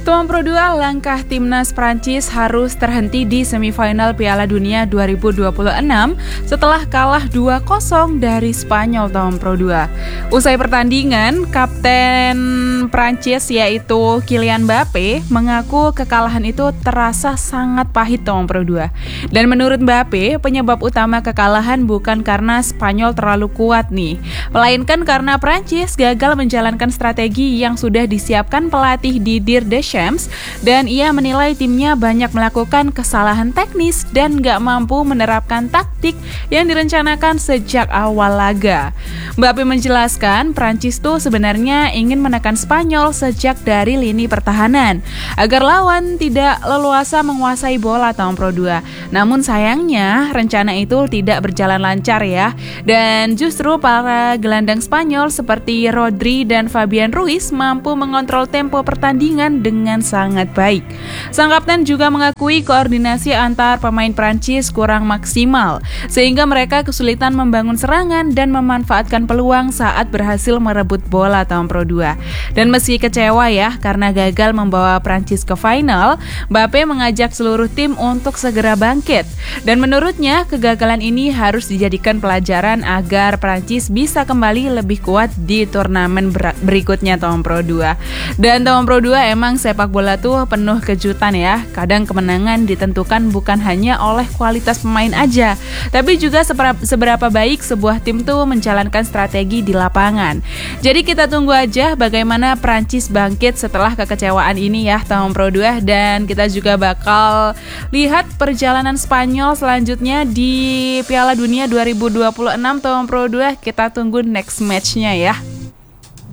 Tuan Pro 2, langkah timnas Prancis harus terhenti di semifinal Piala Dunia 2026 setelah kalah 2-0 dari Spanyol. Tuan Pro 2. Usai pertandingan, Kapten Prancis yaitu Kylian Mbappe mengaku kekalahan itu terasa sangat pahit. Tuan Pro 2. Dan menurut Mbappe, penyebab utama kekalahan bukan karena Spanyol terlalu kuat nih, melainkan karena Prancis gagal menjalankan strategi yang sudah disiapkan pelatih Didier Deschamps, dan ia menilai timnya banyak melakukan kesalahan teknis dan gak mampu menerapkan taktik yang direncanakan sejak awal laga. Mbappe menjelaskan Prancis tuh sebenarnya ingin menekan Spanyol sejak dari lini pertahanan agar lawan tidak leluasa menguasai bola. Tuan Pro 2. Namun sayangnya rencana itu tidak berjalan lancar ya, dan justru para gelandang Spanyol seperti Rodri dan Fabian Ruiz mampu mengontrol tempo pertandingan dengan sangat baik. Sang kapten juga mengakui koordinasi antar pemain Prancis kurang maksimal, sehingga mereka kesulitan membangun serangan dan memanfaatkan peluang saat berhasil merebut bola. Tuan Pro 2. Dan meski kecewa ya karena gagal membawa Prancis ke final, Mbappe mengajak seluruh tim untuk segera bangkit. Dan menurutnya kegagalan ini harus dijadikan pelajaran agar Prancis bisa kembali lebih kuat di turnamen berikutnya. Tuan Pro 2. Dan Tuan Pro 2, emang sepak bola tuh penuh kejutan ya. Kadang kemenangan ditentukan bukan hanya oleh kualitas pemain aja, tapi juga seberapa baik sebuah tim tuh menjalankan strategi di lapangan. Jadi kita tunggu aja bagaimana Prancis bangkit setelah kekecewaan ini ya, Tuan Pro 2. Dan kita juga bakal lihat perjalanan Spanyol selanjutnya di Piala Dunia 2026. Tuan Pro 2, kita tunggu next match-nya ya.